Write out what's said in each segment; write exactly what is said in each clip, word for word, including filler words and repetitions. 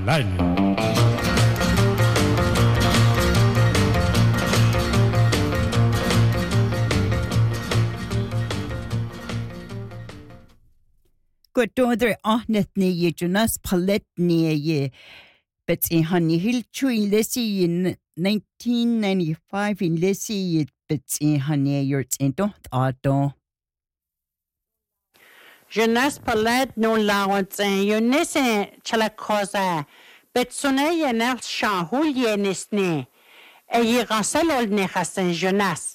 Lightning. Gotodre ahnetni ye Jonas Paletni ye but in Honey Hill in Lessie in nineteen ninety-five in Lessie but in Honey yurt in don't auto. Jonas Palet no lawans en yonese chalakosa but sone yenel shahul yenisne e ye gasel ol nehasen Jonas.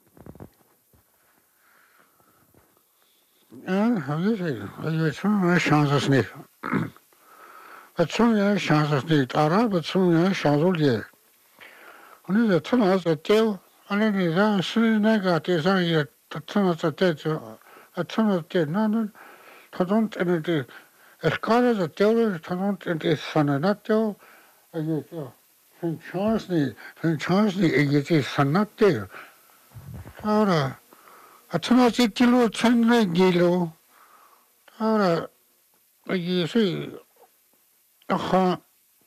Ja, dat is het. Je weet zo'n chances niet. Het zo'n chances niet. Arab het zo'n chances niet. En nu het zo'n als het deel. Alleen die zijn zo'n negatief zijn je het zo'n als het deel. Het zo'n als het deel. Nou, dan gaat en het het kan als het deel. Het gaat en het is van een nat deel. En je ja, geen chance niet. Geen chance niet. En het is van nat deel. Nou, het zo'n als het deel. Het zo'n als deel. Ahora, oye, sí, ajá,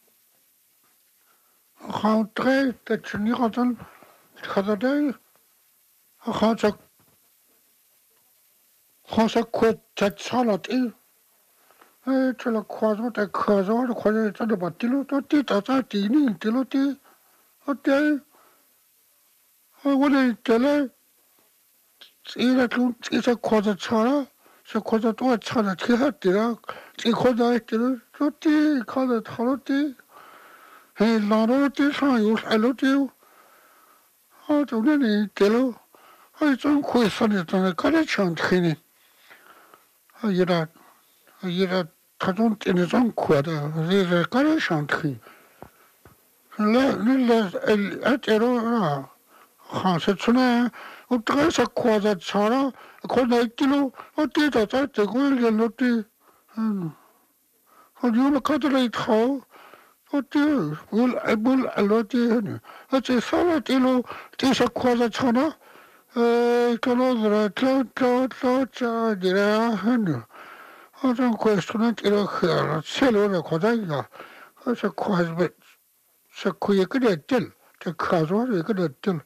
ajá, tres, te chini gatan, gata de, ajá, sa, ajá, sa kwet, sa salat i, eh, chala kwazo, te kwazo, te kwazo, te batilo, te ti, ta ta ti ni, tilo ti, ate, eh, wale tele, ila tu, isa kwazo chala, sa kwazo tu chala, ti hatira, ti kwazo hatira, tu ti, kwazo talo ti. Hey, Lord, this I use I love you. I don't need to. I don't question it on a college on training. I hear that. I hear that. I don't in his own quarter. There's a college on training. Let let at error. Hans het zo'n op drie se quarter tsara. Kon ik kilo. Wat dit dat uit de goeie lotte. Had je me katerlijk gauw. Wat je wil wil alote het is salat ilo tisa kwaza chana eh kalodra tlo tlo tlo cha dira hanu otan questionant ilo khara selo na khodaga asa khwazbe sa kuye kede tel te khazo re kede tel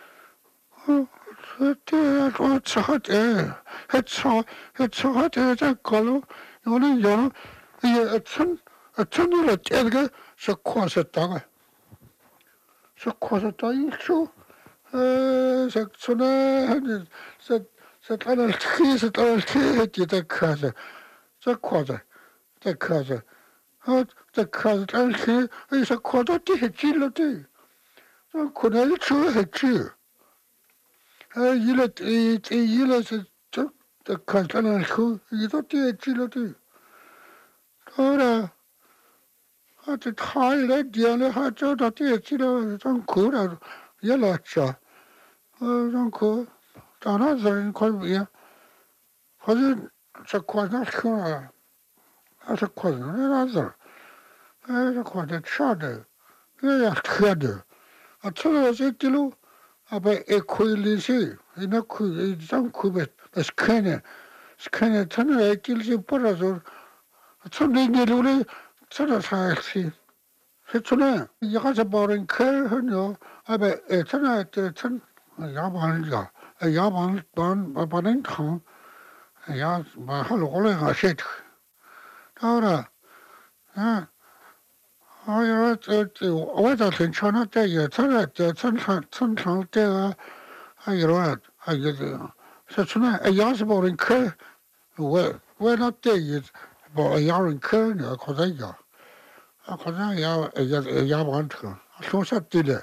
het het chat eh het chat het chat het kalo yone yo het sun het sun het erge sa kwasataga sa kwasata icho eh sa tsuna sa sa tanal tkhis sa tanal tkhis ta khaza sa kwaza ta khaza hat ta khaza tanal tkhis sa kwaza ti hechilo ti sa kunal chu hechi eh yile ti yile sa ta khaza tanal khu yito ti hechilo ti ora hat het haile diale hat jo dat het zo zo'n koer je laat ja zo'n koer dan is er een koer ja had je zo kwaad schoon als ik kwaad nee is er eh kwaad het schade ja schade het zo is ik kilo aber ik koelische in een koer zo'n koer is keine is keine tanne ik kilo para zo het zo niet doen zo 사실 세촌에 여가서 버린 클흔요 아베 에천에 천 야반이가 야반 반 바는 탕야 마할 올레가 셋 ahora 아 아야 저 어디서 괜찮아 때에 천에 천천 천천 때가 아이로 아이게 세촌에 여가서 버린 클왜 not 때에 뭐 야른 클냐 거기가 아, 그냥 야, 야, 야반트. 소사들이.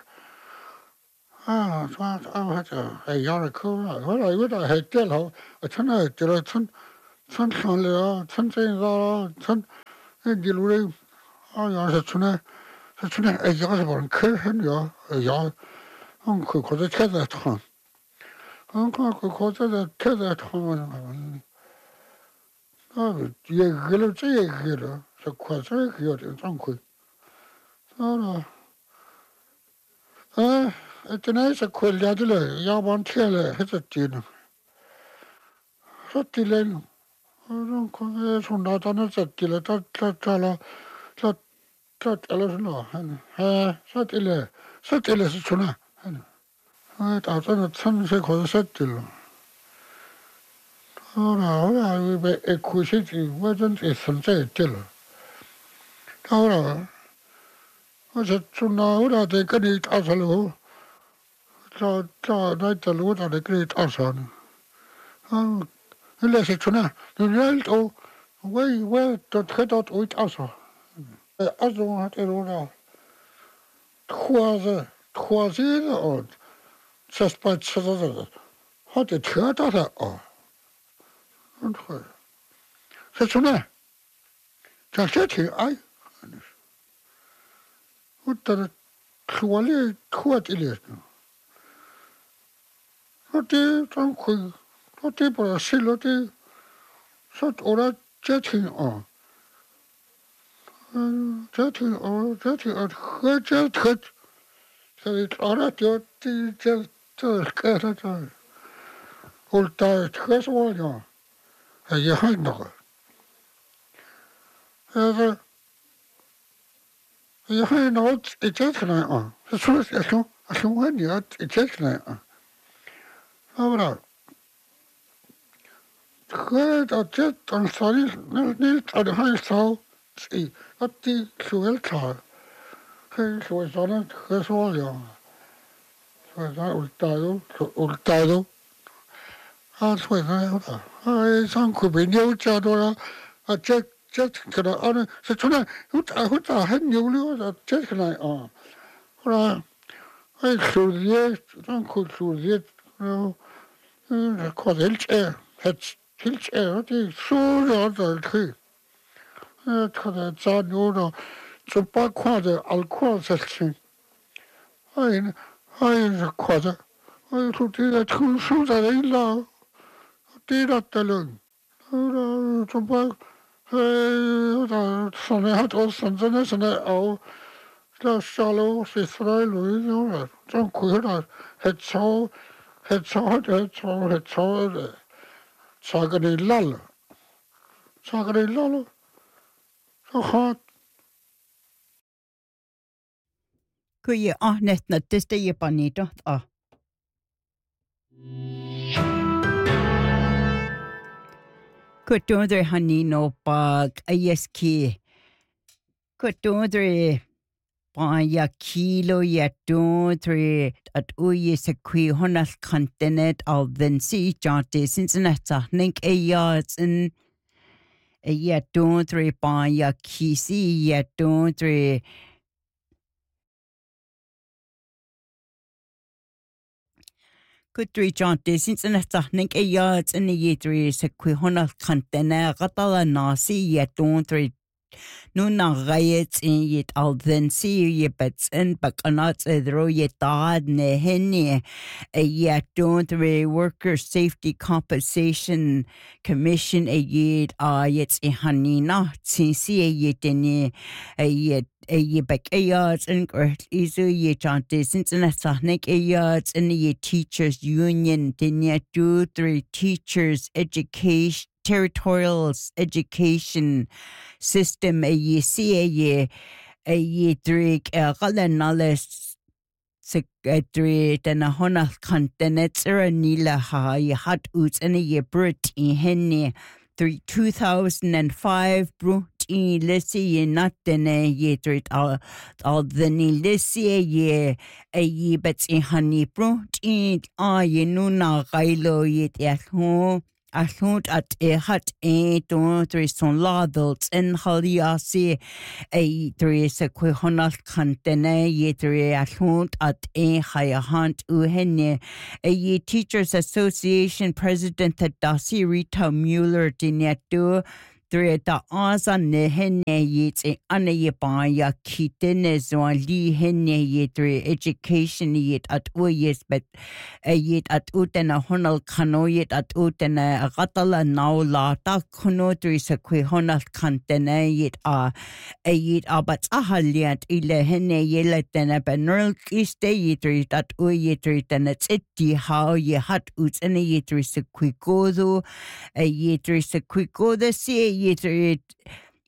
아, 저, 아, 하자. 야를 커. 그래, 이거다 했대로. 천에 들어 천, 천, 천이야. 천천이다. 천, 이리로. 아, 야서 천에, 천에, 야서 보는 큰 현이야. 야, 응, 그, 거기서 캐다 천. 응, 그, 그, 거기서 캐다 천. 아, 얘기를, 저 얘기를. 저, 과서 얘기를 좀 그. Ahora, eh, tenéis a cuelgadle, ya van tiele, hetetino. Sotilen, non con es un natana setile, ta ta ta la, ta tot alles no ha sat ile sat ile suna ha ta tan tan se ko sat ile ora ora we be e kushi ti wa jan e san se ile ora o se suna ora de ka ni ta sa lo ta ta na ta lo ta de ka ta sa ha ile se suna ni o we we tot tot uit asa also hat er oder trois trois und das bei hat er gehört da und das schon ne das steht hier ei und da quali quat ile hat er dann hat er por asilo te sot ora jetting on jetting on jetting on jet jet so it ora jet jet jet jet holta jet so ja ja halt noch also ja halt noch jet kana on so so so so when you jet kana aber Goed, dat het dan sorry, niet aan de hand zou zien. Dat die zowel klaar. Geen zoals dan het gezond ja. Zoals dan ultado, ultado. Ah, zoals dan ja. Ah, zo'n kubinio jadora. Ah, jet jet kana aan. Ze toen goed goed hen jullie dat jet kana aan. Ora, hij zoeert, dan goed zoeert. Nou, dat kan heel het Hilch er die so da kri. Eh kada zano so pa kwade alcohol section. Ai ai kwade. Ai tu ti da tu so da illa. Ti da talon. Ora so pa eh da so ne hat os so ne so ne au. Da shallow se frai lui no. So ku da het so het so het so het so Sagari lalo. Sagari lalo. So hot. Kuya ahnet na teste ye panito ah. Kutondre hanino pag ayeski. Kutondre Paya kilo ya dondre at uye se kui honal contenet al vinci jante Cincinnati nink e yards in e ya dondre paya kisi ya dondre Kutri jante Cincinnati nink e yards in the yedre se kui honal contenet gatala nasi ya dondre Nuna riots in yet al then see ye bets in bakanats edro ye dad ne henny a yet don't re worker safety compensation commission a yet a yet a hanina see a yet in a yet a ye back a yards and great isu ye chante since in a sahnik a yards in the teachers union dinya two three teachers education territorial education system a ye see a ye a ye drink a galanales secretary then a honor contenets or a nila ha ye hat oots and a ye brit in henny three two thousand and five brut in lissy ye not then a ye treat all all the ni lissy ye a ye bets in honey brut in ah ye nuna gailo ye at home Allwyd at e hat e don dwi son laddolt yn haliasi e dwi se kwe honal kantene ye dwi allwyd at e chaya hant u henne e ye Teachers Association President Dasi Rita Mueller dinetu dwi da aza ne henne ye e ane ye ba ya kitene zwa li henne ye dwi education ye at u yes but e ye at utena honal kano ye at utena gatala now la ta kono dwi se kwe honal kantene ye a e ye abat ahaliat ile henne ye letena benrl kiste ye dwi at u ye dwi tena titi how ye hat ut ane ye dwi se kwe godo e ye dwi se kwe godo si ye dwi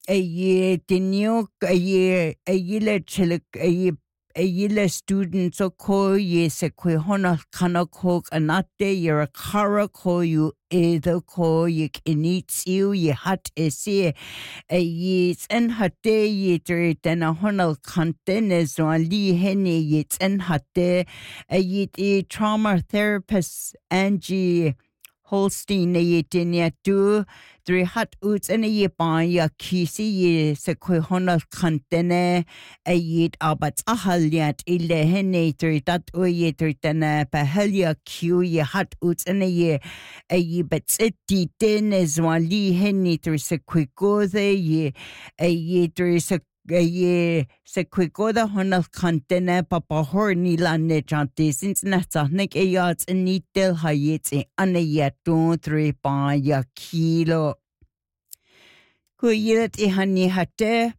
a dinio a a yile chilik a a yile student so ko ye se kwe hona kana ko anate you're a kara ko you either ko ye initio ye hat ese a yits and hate ye tre then a honal contenes on li hene yits and hate a yit a trauma therapist Angie Holstein ye dinia do three hot oots and a ye ban ya kisi ye se kwe hona kantene a yit abats a haliat ille hene three dat o ye three tana pahelia q ye hot oots and a ye a ye bats it di den is one li hene three se kwe go the ye a ye three se ye se kwikoda honal kantene papa horni lanne chante since nata nek e yards in nitel hayet e ane yaton three pa ya kilo kuyilet e hani hate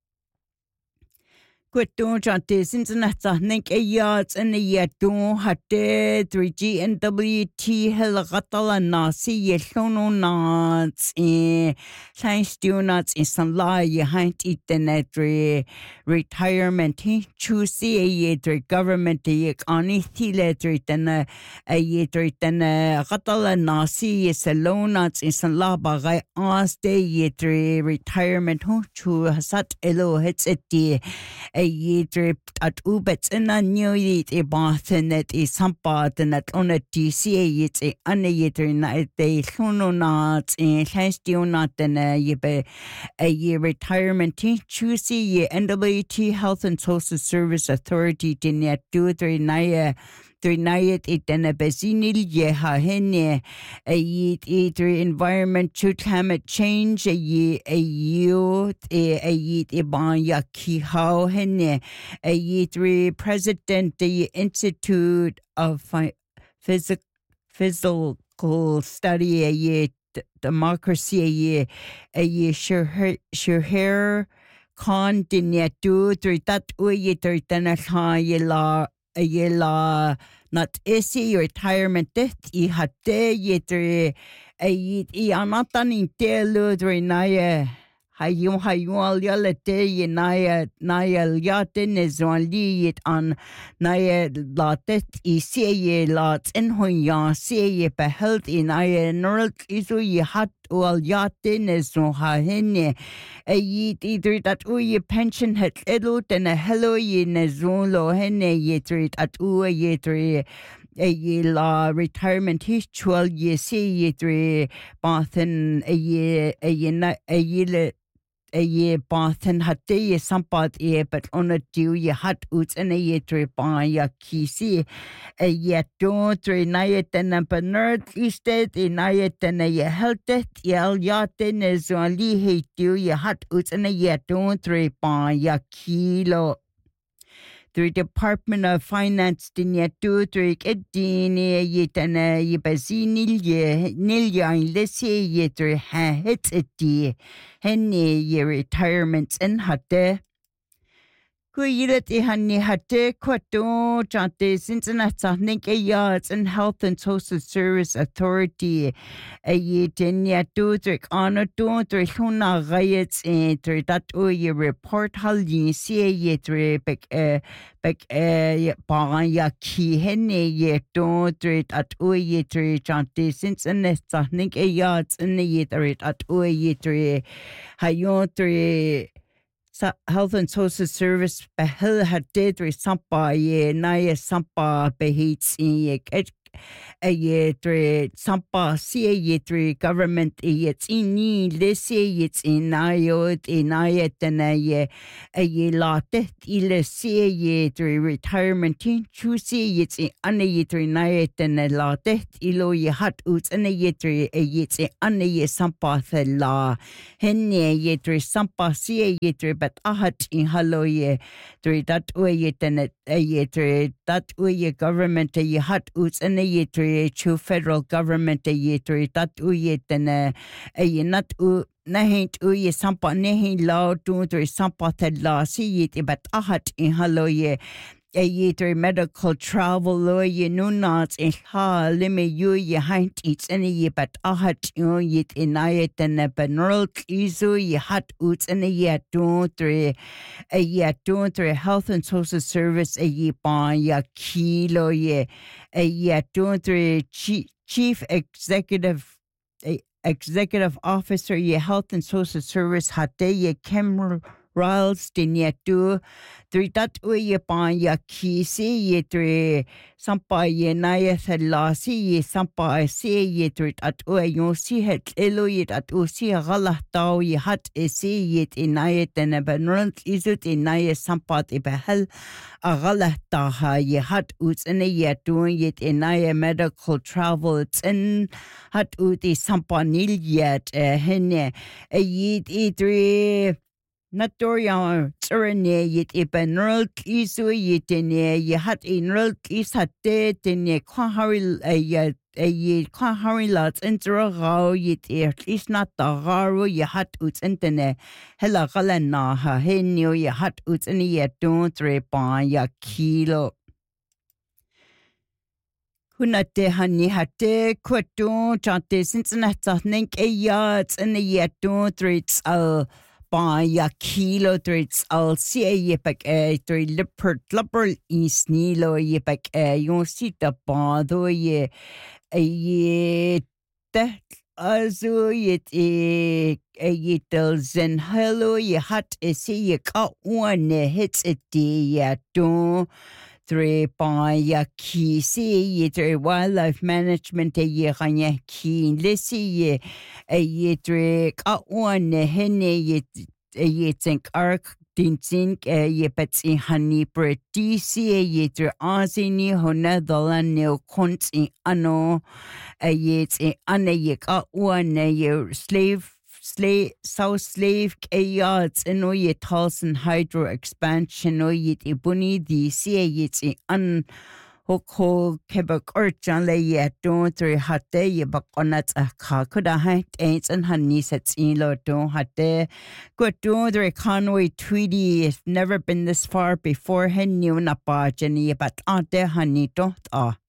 Kweton chante since nata nek e yards in yaton hate three G N W T hel gatala nasi yelono nats e science donuts in some lie ye haint itenetri retirement he choose a year government ye ani thiletri tena a year tena gatala nasi yelonuts in some la bagai aste year retirement ho chu hasat elo hits it a year at ubets in a new yet a bathanet is some part and at on a T C A it's a unayeter night they sono not in science donut and a ye a year retirement choose ye N W T Health and Social Service Authority in yet two three nine three night it and a bezinil ye ha hene a ye three environment to climate change a ye a youth a ye a ban ya ki how hene a ye three president the Institute of Physical Physical Study a ye democracy a ye a ye sure sure hair con dinya two three that we three tana ha ye la a ye la not isi retirement death I hatte ye three a ye I anatan in telu three naya hayum hayum yale te ye naya naya yatin is on li it on naya la death I see ye lots in hon ya see ye beheld in naya nurl isu ye hat wal yatin is no ha hene a ye either that u ye pension het little than a hello ye nezulo hene ye treat at u ye three a ye la retirement histual ye see ye three bathen a ye a ye a ye a ye bathen hatte ye sampat ye but on a do ye hat uts and a ye three ba ya kisi a ye don't three nayet and a nerd isted in nayet and a ye held it yell yatin is only hate you ye hat uts and a ye don't three ba ya kilo the Department of Finance dinya two three edini yetana yibazini ye nilya lesi yetre ha hit eti henne ye retirements and hatte Kuyilet ihani hatte kwato chante Cincinnati nik a yards and Health and Social Service Authority a ye tenya two three ana two three huna riots and three that o ye report hal ye see ye three bek eh bek eh ba ya ki henne ye two three that o ye three chante Cincinnati nik a yards and ye three that o ye three hayo three Health and Social Service behel hadid re sampa ye naya sampa behits in ye a ye three sampa see ye three government it's in ni lisi it's in ayot in ayet and a ye a ye latte ile see ye three retirement choose it's in ane ye three nayet and a latte ilo ye hat uts and a ye three a ye ane ye sampa the la henne ye three sampa see ye three but ahat in hallo ye three that way ye then a ye three that way ye government a ye hat uts and a ye three chu federal government a ye three that way then a ye not u nahin u ye sampa nahin law two three sampa the la see ye but ahat in hallo ye Either medical travel lo ye no not in ha lime you ye haint eats any ye but ahat you yit in ayet and a benral iso ye hat uts and a ye don't three a ye don't three health and social service a ye ban ya kilo ye a ye don't three chief executive a executive officer ye health and social service hat day ye camera Riles Dinetu, three dat uye pan ya kisi ye three sampa ye naya thalasi ye sampa se ye three dat uye yon si het elo ye dat u si galah tau ye hat e se ye inaya tena benrant isut inaya sampa te behel a galah taha ye hat uts in ye doing ye inaya medical travel it's in hat uti sampa nil yet hene a ye e three Natorian Surene yet a benral isu yitene, ye hat in real is hat dead in ye quahari a ye a ye quahari lots enter a row yet at least not the raro ye hat uts intene, hella galana ha henio ye hat uts in ye don't repan ya kilo. Kunate hani hate quaton chante since not think a yards in the ye don't reach all. Ya kilo trits al see yepek a three leopard leopard is nilo yepek a yon sita bando ye a ye that azu yet a a yetel zen hello ye hat a see ye cut one hits a day ya don't three by ya key see ye three wildlife management a ye ranya keen let's see ye a ye three cut one hene ye a ye think arc dinting a ye betsy honey bread D C a ye three azini hona dolan neo conti ano a ye a ana ye cut one a ye slave Slave, South Slave yards in oye Tolson hydro expansion oye ibuni di see yet un hoko Quebec urchan lay yet don't three hot day ye baconats a kakuda hat ain't and honey sets in lo don't hot day. Good do the Conway Tweedy has never been this far before hen knew na pa Jenny but aunt there honey don't ah.